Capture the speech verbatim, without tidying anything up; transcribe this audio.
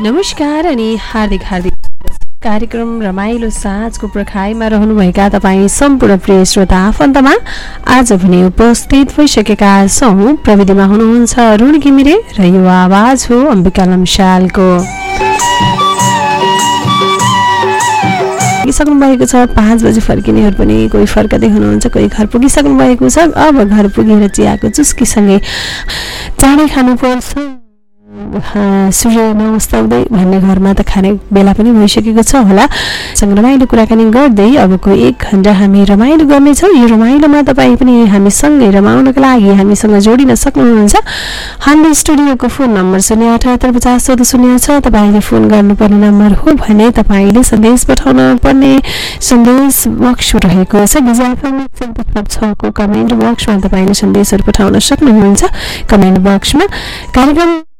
नमस्कार अनि हार्दिक हार्दिक कार्यक्रम रमाइलो साँझको प्रखाइमा रहनुभएका तपाईँ सम्पूर्ण प्रिय श्रोता आफन्तमा आज भने उपस्थित भइसकेका छौँ। प्रविधिमा हुनुहुन्छ अरुण घिमिरे र यो आवाज हो अम्बिका लम्सालको। पुगिसक्नु भएको छ पाँच बजे फर्किनेहरू पनि कोही फर्कदै हुनुहुन्छ, कोही घर पुगिसक्नु भएको छ। अब घर पुगेर चियाको चुस्कीसँगै चाँडै खानुपर्छ, सूर्य नमस्ताउँदै भन्ने घरमा त खाने बेला पनि भइसकेको छ होला। सँग रमाइलो कुराकानी गर्दै अबको एक घन्टा हामी रमाइलो गर्नेछौँ। यो रमाइलोमा तपाईँ पनि हामीसँगै रमाउनको लागि हामीसँग जोडिन सक्नुहुन्छ। हाम्रो स्टुडियोको फोन नम्बर शून्य अठहत्तर पचास चौध शून्य छ। तपाईँले फोन गर्नुपर्ने नम्बर हो भने तपाईँले सन्देश पठाउन पर्ने सन्देश बक्स रहेको छ छको कमेन्ट बक्समा तपाईँले सन्देशहरू पठाउन सक्नुहुन्छ। कमेन्ट बक्समा कार्यक्रम